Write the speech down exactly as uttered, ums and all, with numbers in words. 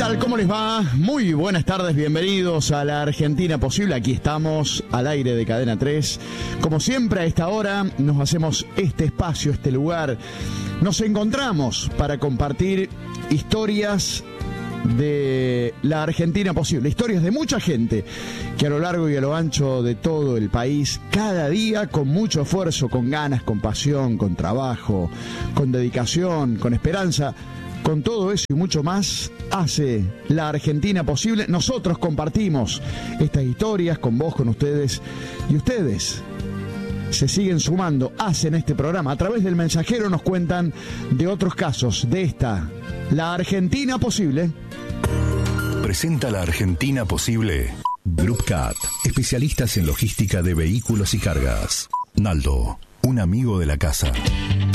tal? ¿Cómo les va? Muy buenas tardes, bienvenidos a la Argentina Posible. Aquí estamos al aire de Cadena tres. Como siempre a esta hora nos hacemos este espacio, este lugar. Nos encontramos para compartir historias de la Argentina Posible, historias de mucha gente que a lo largo y a lo ancho de todo el país, cada día con mucho esfuerzo, con ganas, con pasión, con trabajo, con dedicación, con esperanza, con todo eso y mucho más, hace la Argentina Posible. Nosotros compartimos estas historias con vos, con ustedes, y ustedes se siguen sumando, hacen este programa. A través del mensajero nos cuentan de otros casos de esta, la Argentina Posible. Presenta la Argentina Posible Groupcat, especialistas en logística de vehículos y cargas. Naldo, un amigo de la casa.